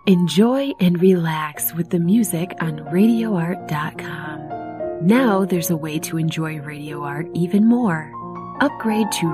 Enjoy and relax with the music on RadioArt.com. Now there's a way to enjoy Radio Art even more. Upgrade to